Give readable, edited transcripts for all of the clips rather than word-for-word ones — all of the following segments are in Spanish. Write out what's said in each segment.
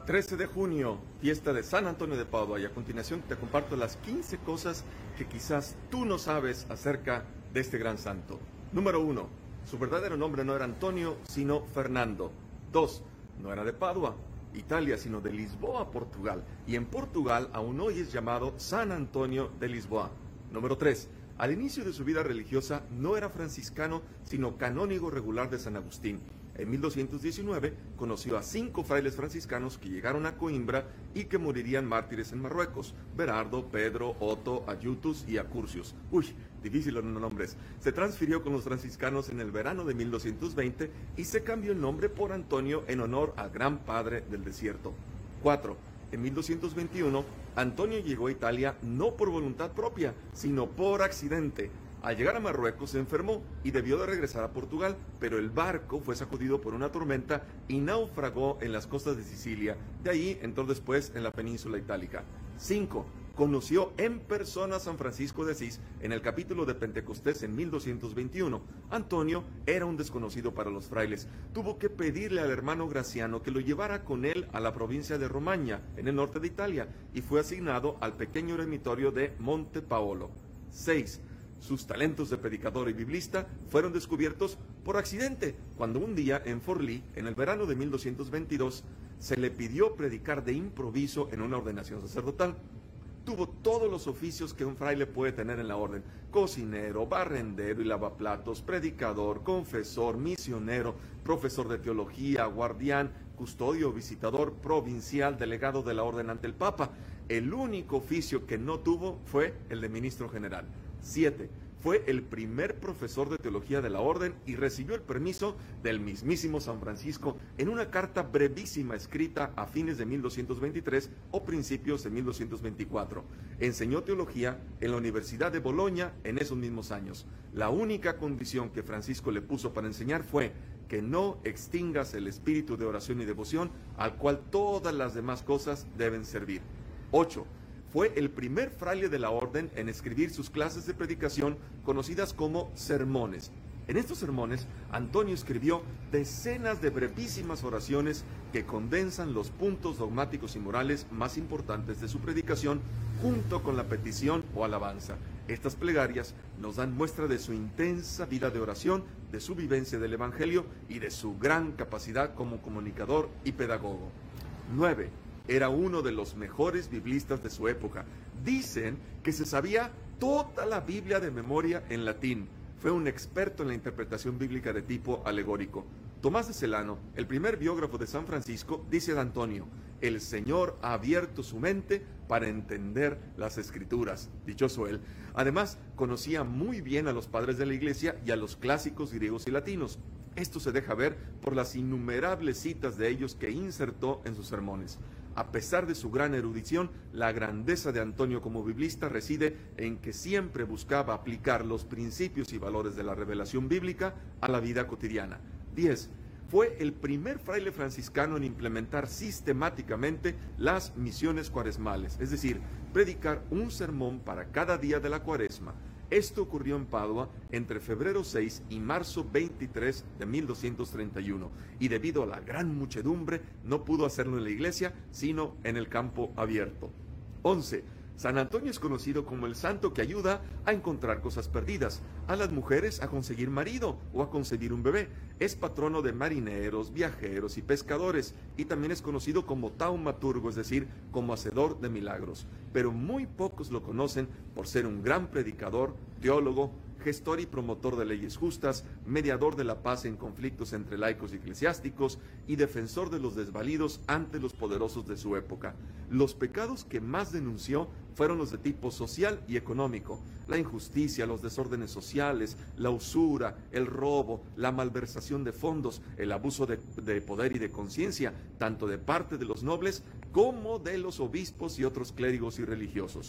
13 de junio, fiesta de San Antonio de Padua, y a continuación te comparto las 15 cosas que quizás tú no sabes acerca de este gran santo. Número 1. Su verdadero nombre no era Antonio, sino Fernando. 2. No era de Padua, Italia, sino de Lisboa, Portugal. Y en Portugal aún hoy es llamado San Antonio de Lisboa. Número 3. Al inicio de su vida religiosa no era franciscano, sino canónigo regular de San Agustín. En 1219 conoció a 5 frailes franciscanos que llegaron a Coimbra y que morirían mártires en Marruecos: Berardo, Pedro, Otto, Ayutus y Acursius. Difícil los nombres. Se transfirió con los franciscanos en el verano de 1220 y se cambió el nombre por Antonio en honor al gran padre del desierto. 4. En 1221, Antonio llegó a Italia no por voluntad propia, sino por accidente. Al llegar a Marruecos se enfermó y debió de regresar a Portugal, pero el barco fue sacudido por una tormenta y naufragó en las costas de Sicilia. De ahí entró después en la península itálica. 5. Conoció en persona a San Francisco de Asís en el capítulo de Pentecostés en 1221. Antonio era un desconocido para los frailes. Tuvo que pedirle al hermano Graciano que lo llevara con él a la provincia de Romagna, en el norte de Italia, y fue asignado al pequeño eremitorio de Monte Paolo. 6. Sus talentos de predicador y biblista fueron descubiertos por accidente, cuando un día en Forlì, en el verano de 1222, se le pidió predicar de improviso en una ordenación sacerdotal. Tuvo todos los oficios que un fraile puede tener en la orden: cocinero, barrendero y lavaplatos, predicador, confesor, misionero, profesor de teología, guardián, custodio, visitador, provincial, delegado de la orden ante el Papa. El único oficio que no tuvo fue el de ministro general. 7. Fue el primer profesor de teología de la orden y recibió el permiso del mismísimo San Francisco en una carta brevísima escrita a fines de 1223 o principios de 1224. Enseñó teología en la Universidad de Bolonia en esos mismos años. La única condición que Francisco le puso para enseñar fue que no extingas el espíritu de oración y devoción, al cual todas las demás cosas deben servir. 8. Fue el primer fraile de la orden en escribir sus clases de predicación, conocidas como sermones. En estos sermones, Antonio escribió decenas de brevísimas oraciones que condensan los puntos dogmáticos y morales más importantes de su predicación, junto con la petición o alabanza. Estas plegarias nos dan muestra de su intensa vida de oración, de su vivencia del Evangelio y de su gran capacidad como comunicador y pedagogo. 9. Era uno de los mejores biblistas de su época. Dicen que se sabía toda la Biblia de memoria en latín. Fue un experto en la interpretación bíblica de tipo alegórico. Tomás de Celano, el primer biógrafo de San Francisco, dice de Antonio: el Señor ha abierto su mente para entender las Escrituras. Dichoso él. Además, conocía muy bien a los padres de la Iglesia y a los clásicos griegos y latinos. Esto se deja ver por las innumerables citas de ellos que insertó en sus sermones. A pesar de su gran erudición, la grandeza de Antonio como biblista reside en que siempre buscaba aplicar los principios y valores de la revelación bíblica a la vida cotidiana. 10. Fue el primer fraile franciscano en implementar sistemáticamente las misiones cuaresmales, es decir, predicar un sermón para cada día de la cuaresma. Esto ocurrió en Padua entre febrero 6 y marzo 23 de 1231, y debido a la gran muchedumbre no pudo hacerlo en la iglesia, sino en el campo abierto. 11. San Antonio es conocido como el santo que ayuda a encontrar cosas perdidas, a las mujeres a conseguir marido o a concebir un bebé. Es patrono de marineros, viajeros y pescadores, y también es conocido como taumaturgo, es decir, como hacedor de milagros. Pero muy pocos lo conocen por ser un gran predicador, teólogo, gestor y promotor de leyes justas, mediador de la paz en conflictos entre laicos y eclesiásticos y defensor de los desvalidos ante los poderosos de su época. Los pecados que más denunció fueron los de tipo social y económico: la injusticia, los desórdenes sociales, la usura, el robo, la malversación de fondos, el abuso de poder y de conciencia, tanto de parte de los nobles como de los obispos y otros clérigos y religiosos.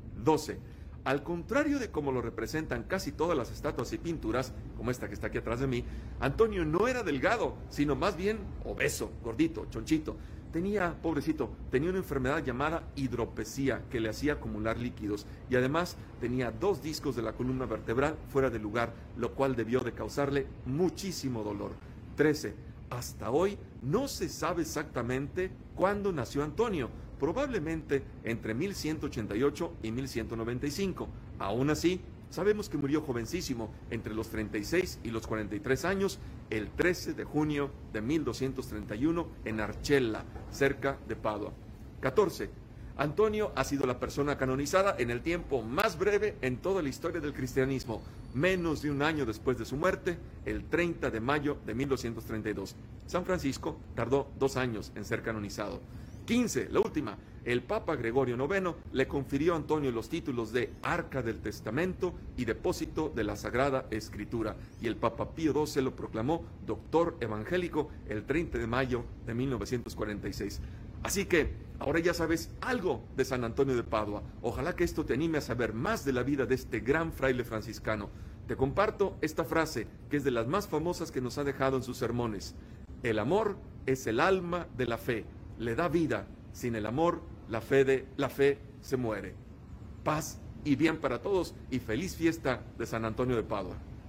12. Al contrario de como lo representan casi todas las estatuas y pinturas, como esta que está aquí atrás de mí, Antonio no era delgado, sino más bien obeso, gordito, chonchito. Pobrecito, tenía una enfermedad llamada hidropesía que le hacía acumular líquidos, y además tenía 2 discos de la columna vertebral fuera de lugar, lo cual debió de causarle muchísimo dolor. 13. Hasta hoy no se sabe exactamente cuándo nació Antonio, probablemente entre 1188 y 1195. Aún así, sabemos que murió jovencísimo, entre los 36 y los 43 años, el 13 de junio de 1231 en Archella, cerca de Padua. 14. Antonio ha sido la persona canonizada en el tiempo más breve en toda la historia del cristianismo, menos de un año después de su muerte, el 30 de mayo de 1232. San Francisco tardó 2 años en ser canonizado. 15, la última, el Papa Gregorio IX le confirió a Antonio los títulos de Arca del Testamento y Depósito de la Sagrada Escritura, y el Papa Pío XII lo proclamó doctor evangélico el 30 de mayo de 1946. Así que ahora ya sabes algo de San Antonio de Padua. Ojalá que esto te anime a saber más de la vida de este gran fraile franciscano. Te comparto esta frase, que es de las más famosas que nos ha dejado en sus sermones. El amor es el alma de la fe, le da vida. Sin el amor, la fe se muere. Paz y bien para todos y feliz fiesta de San Antonio de Padua.